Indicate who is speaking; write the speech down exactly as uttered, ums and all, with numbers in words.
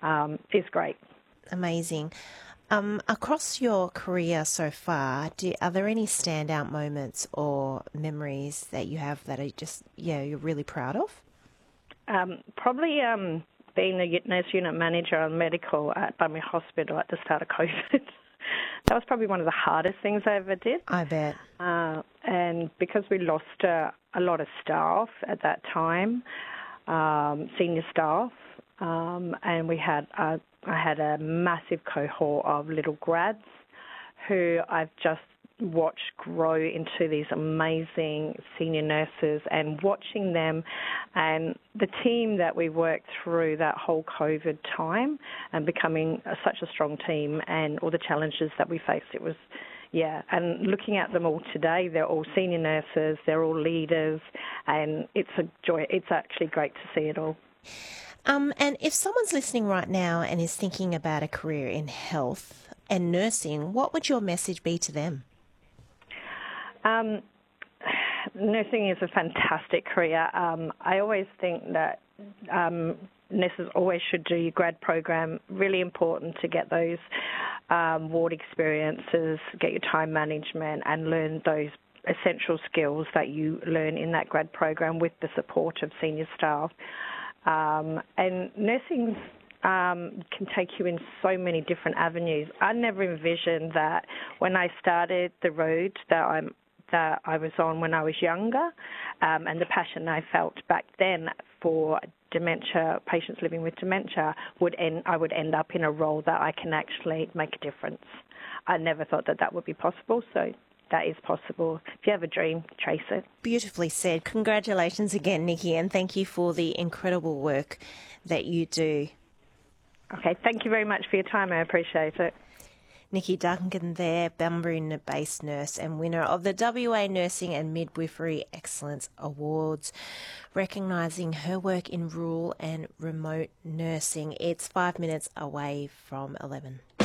Speaker 1: um, is great.
Speaker 2: Amazing. Um, across your career so far, do, are there any standout moments or memories that you have that are just, yeah, you're really proud of?
Speaker 1: Um, probably um, being the nurse unit manager on medical at Bunbury Hospital at the start of COVID. That was probably one of the hardest things I ever did.
Speaker 2: I bet.
Speaker 1: Uh, and because we lost uh, a lot of staff at that time, um, senior staff, um, and we had a, I had a massive cohort of little grads who I've just watched grow into these amazing senior nurses, and watching them and the team that we worked through that whole COVID time and becoming a, such a strong team, and all the challenges that we faced. It was, yeah, and looking at them all today, they're all senior nurses, they're all leaders, and it's a joy. It's actually great to see it all.
Speaker 2: Um, and if someone's listening right now and is thinking about a career in health and nursing, what would your message be to them?
Speaker 1: Um, nursing is a fantastic career. Um, I always think that um, nurses always should do your grad program. Really important to get those um, ward experiences, get your time management, and learn those essential skills that you learn in that grad program with the support of senior staff. Um, and nursing um, can take you in so many different avenues. I never envisioned that when I started the road that I'm that I was on when I was younger, um, and the passion I felt back then for dementia, patients living with dementia, would end, I would end up in a role that I can actually make a difference. I never thought that that would be possible, so that is possible. If you have a dream, chase it.
Speaker 2: Beautifully said. Congratulations again, Nikki, and thank you for the incredible work that you do.
Speaker 1: Okay, thank you very much for your time. I appreciate it.
Speaker 2: Nikki Duncan there, Bunbury-based nurse and winner of the W A Nursing and Midwifery Excellence Awards, recognising her work in rural and remote nursing. It's five minutes away from eleven.